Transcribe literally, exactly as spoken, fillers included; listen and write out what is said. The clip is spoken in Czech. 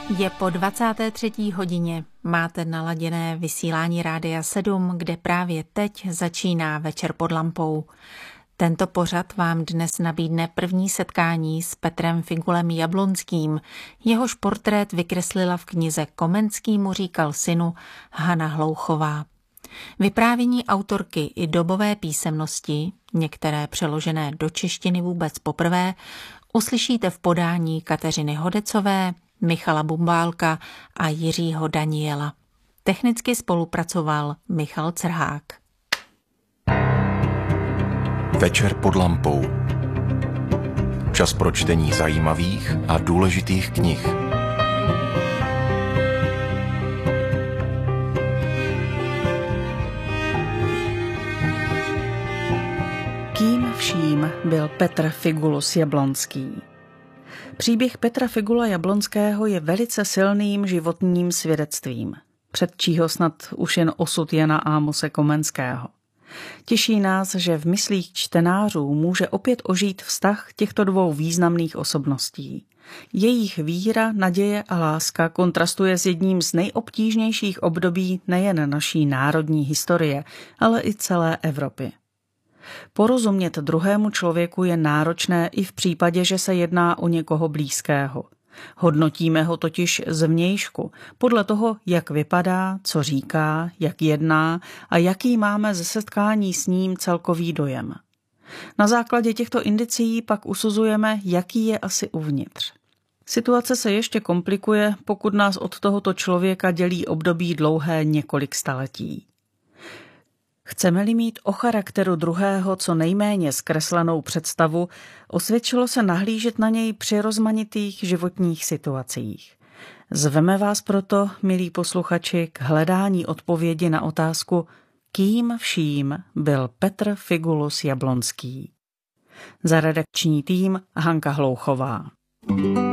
Je po dvacáté třetí hodině. Máte naladěné vysílání Rádia sedm, kde právě teď začíná Večer pod lampou. Tento pořad vám dnes nabídne první setkání s Petrem Figulem Jablonským. Jehož portrét vykreslila v knize Komenský mu říkal synu Hana Hlouchová. Vyprávění autorky i dobové písemnosti, některé přeložené do češtiny vůbec poprvé, uslyšíte v podání Kateřiny Hodecové, Michala Bumbálka a Jiřího Daniela. Technicky spolupracoval Michal Crhák. Večer pod lampou. Čas pro čtení zajímavých a důležitých knih. Kým vším byl Petr Figulus Jablonský? Příběh Petra Figula Jablonského je velice silným životním svědectvím. Předčího snad už jen osud Jana Amose Komenského. Těší nás, že v myslích čtenářů může opět ožít vztah těchto dvou významných osobností. Jejich víra, naděje a láska kontrastuje s jedním z nejobtížnějších období nejen naší národní historie, ale i celé Evropy. Porozumět druhému člověku je náročné i v případě, že se jedná o někoho blízkého. Hodnotíme ho totiž zvnějšku, podle toho, jak vypadá, co říká, jak jedná a jaký máme ze setkání s ním celkový dojem. Na základě těchto indicií pak usuzujeme, jaký je asi uvnitř. Situace se ještě komplikuje, pokud nás od tohoto člověka dělí období dlouhé několik staletí. Chceme-li mít o charakteru druhého co nejméně zkreslenou představu, osvědčilo se nahlížet na něj při rozmanitých životních situacích. Zveme vás proto, milí posluchači, k hledání odpovědi na otázku, kým vším byl Petr Figulus Jablonský. Za redakční tým Hanka Hlouchová.